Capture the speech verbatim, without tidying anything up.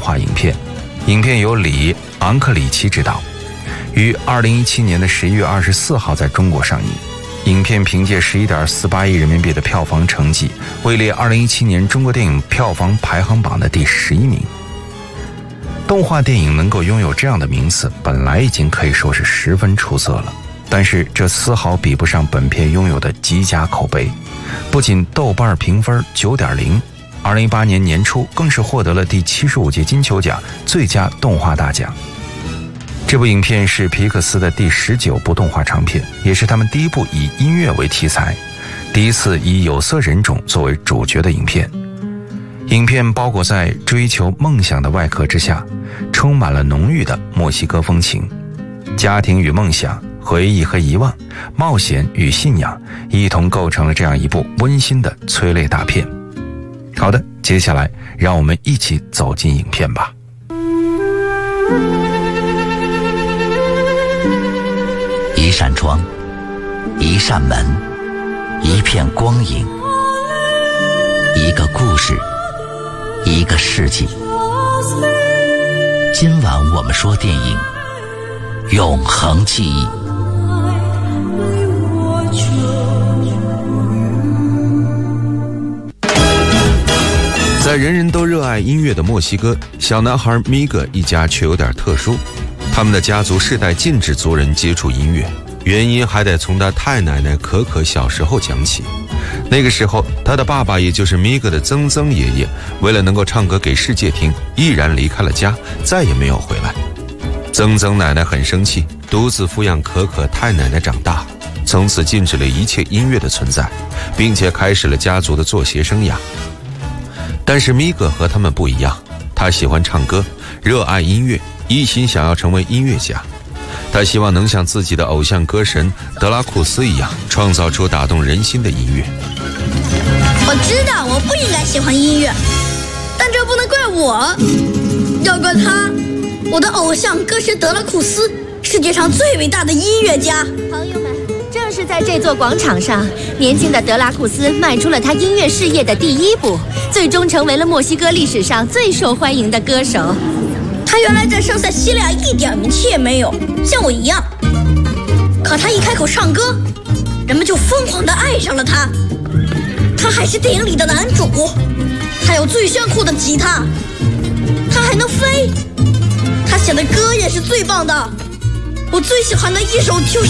画影片，影片由里昂克里奇执导，于二零一七年的十一月二十四号在中国上映。影片凭借 十一点四八亿人民币的票房成绩，位列二零一七年中国电影票房排行榜的第十一名。动画电影能够拥有这样的名次，本来已经可以说是十分出色了，但是这丝毫比不上本片拥有的极佳口碑。不仅豆瓣评分 九点零， 二零一八年年初更是获得了第七十五届金球奖最佳动画大奖。这部影片是皮克斯的第十九部动画长片，也是他们第一部以音乐为题材，第一次以有色人种作为主角的影片。影片包裹在追求梦想的外壳之下，充满了浓郁的墨西哥风情。家庭与梦想、回忆和遗忘、冒险与信仰一同构成了这样一部温馨的催泪大片。好的，接下来让我们一起走进影片吧。 一扇窗，一扇门，一片光影，一个故事，一个世纪。今晚我们说电影，永恒记忆。 在人人都热爱音乐的墨西哥，小男孩米格一家却有点特殊。他们的家族世代禁止族人接触音乐，原因还得从他太奶奶可可小时候讲起。那个时候，他的爸爸也就是米格的曾曾爷爷，为了能够唱歌给世界听，毅然离开了家，再也没有回来。曾曾奶奶很生气，独自抚养可可太奶奶长大，从此禁止了一切音乐的存在，并且开始了家族的作协生涯。但是米格和他们不一样，他喜欢唱歌，热爱音乐，一心想要成为音乐家。他希望能像自己的偶像歌神德拉库斯一样，创造出打动人心的音乐。 我知道我不应该喜欢音乐，但这不能怪我，要怪他。我的偶像歌神德拉库斯，世界上最伟大的音乐家。 朋友们，正是在这座广场上，年轻的德拉库斯迈出了他音乐事业的第一步，最终成为了墨西哥历史上最受欢迎的歌手。 他原来在圣塞西利亚一点名气也没有，像我一样。可他一开口唱歌，人们就疯狂地爱上了他。他还是电影里的男主，他有最炫酷的吉他，他还能飞，他写的歌也是最棒的。我最喜欢的一首就是